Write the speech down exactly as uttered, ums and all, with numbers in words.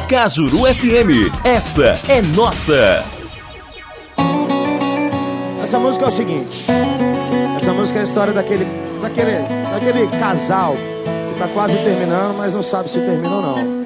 Cajuru F M, essa é nossa. Essa música é o seguinte. Essa música é a história daquele, daquele, daquele casal que tá quase terminando, mas não sabe se termina ou não.